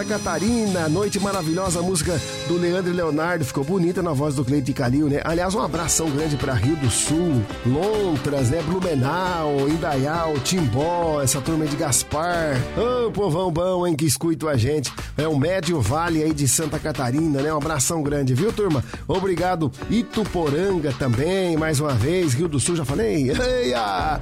Catarina, noite maravilhosa, a música do Leandro e Leonardo, ficou bonita na voz do Cleide Calil, né? Aliás, um abração grande pra Rio do Sul, Lontras, né? Blumenau, Indaial, Timbó, essa turma aí de Gaspar. Ô, povão bom, hein, que escuta a gente. É o Médio Vale aí de Santa Catarina, né? Um abração grande, viu, turma? Obrigado. Ituporanga também, mais uma vez, Rio do Sul, já falei. Eia!